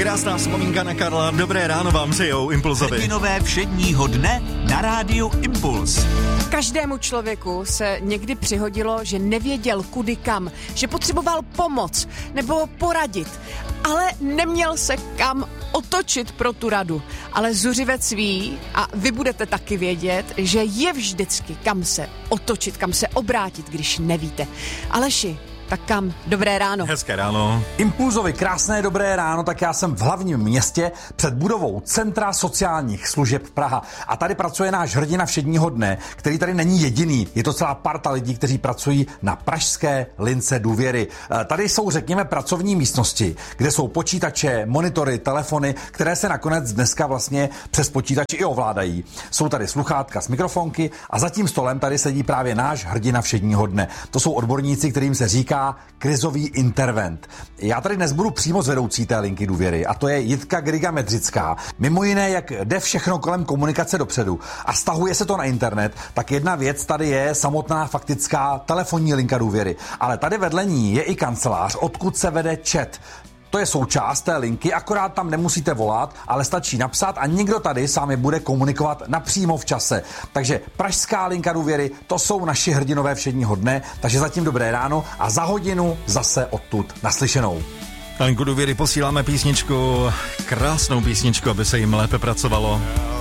Krásná vzpomínka na Karla. Dobré ráno vám přejou Impulzovi. Hrdinové všedního dne na rádiu Impuls. Každému člověku se někdy přihodilo, že nevěděl kudy kam, že potřeboval pomoc nebo poradit, ale neměl se kam otočit pro tu radu. Ale zuřivec ví, a vy budete taky vědět, že je vždycky kam se otočit, kam se obrátit, když nevíte. Aleši, tak kam? Dobré ráno. Hezké ráno. Impulzovi krásné dobré ráno, tak já jsem v hlavním městě před budovou Centra sociálních služeb Praha. A tady pracuje náš hrdina všedního dne, který tady není jediný. Je to celá parta lidí, kteří pracují na pražské lince důvěry. Tady jsou, řekněme, pracovní místnosti, kde jsou počítače, monitory, telefony, které se nakonec dneska vlastně přes počítači i ovládají. Jsou tady sluchátka s mikrofonky a za tím stolem tady sedí právě náš hrdina všedního dne. To jsou odborníci, kterým se říká krizový intervent. Já tady dnes budu přímo s vedoucí té linky důvěry a to je Jitka Griga-Medřická. Mimo jiné, jak jde všechno kolem komunikace dopředu a stahuje se to na internet, tak jedna věc tady je samotná faktická telefonní linka důvěry. Ale tady vedle ní je i kancelář, odkud se vede chat. To je součást té linky, akorát tam nemusíte volat, ale stačí napsat a někdo tady s vámi bude komunikovat napřímo v čase. Takže pražská linka důvěry, to jsou naši hrdinové všedního dne, takže zatím dobré ráno a za hodinu zase odtud naslyšenou. Na linku důvěry posíláme písničku, krásnou písničku, aby se jim lépe pracovalo.